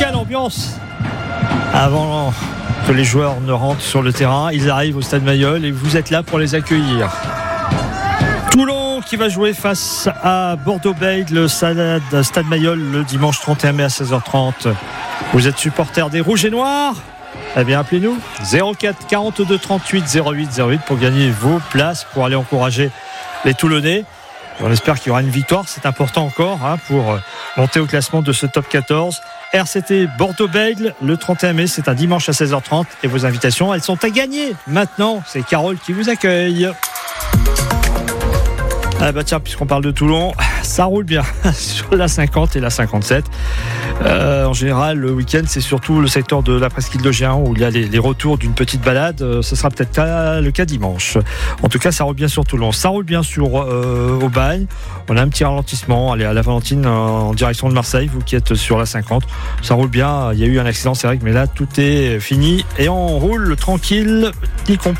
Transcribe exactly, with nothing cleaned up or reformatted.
quelle ambiance avant que les joueurs ne rentrent sur le terrain. Ils arrivent au Stade Mayol et vous êtes là pour les accueillir. Toulon qui va jouer face à Bordeaux-Bègles, le Stade, Stade Mayol, le dimanche trente et un mai à seize heures trente. Vous êtes supporters des Rouges et Noirs? Eh bien, appelez-nous zéro quatre quarante-deux trente-huit zéro huit zéro huit pour gagner vos places, pour aller encourager les Toulonnais. On espère qu'il y aura une victoire, c'est important encore hein, pour monter au classement de ce top quatorze. R C T Bordeaux-Bègles, le trente et un mai, c'est un dimanche à seize heures trente. Et vos invitations, elles sont à gagner. Maintenant, c'est Carole qui vous accueille. Ah bah tiens, puisqu'on parle de Toulon, ça roule bien sur la cinquante et la cinquante-sept. Euh, en général, le week-end, c'est surtout le secteur de la presqu'île de Géant où il y a les, les retours d'une petite balade. Euh, ce sera peut-être le cas dimanche. En tout cas, ça roule bien sur Toulon. Ça roule bien sur euh, Aubagne. On a un petit ralentissement. Allez, à la Valentine, en direction de Marseille, vous qui êtes sur la cinquante. Ça roule bien. Il y a eu un accident, c'est vrai, mais là, tout est fini et on roule tranquille, y compris